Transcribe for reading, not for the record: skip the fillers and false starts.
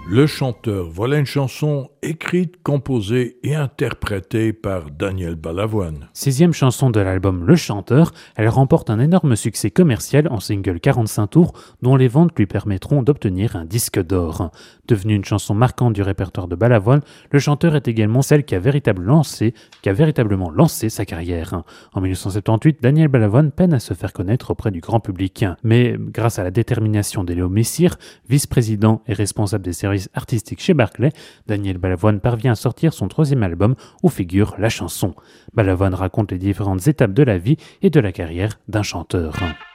Le chanteur, voilà une chanson écrite, composée et interprétée par Daniel Balavoine. 6e chanson de l'album Le Chanteur, elle remporte un énorme succès commercial en single 45 tours dont les ventes lui permettront d'obtenir un disque d'or. Devenue une chanson marquante du répertoire de Balavoine, Le Chanteur est également celle qui a véritablement lancé sa carrière. En 1978, Daniel Balavoine peine à se faire connaître auprès du grand public. Mais grâce à la détermination d'Eléo Messire, vice-président et responsable des services artistiques chez Barclay, Daniel Balavoine parvient à sortir son 3e album où figure la chanson. Balavoine raconte les différentes étapes de la vie et de la carrière d'un chanteur.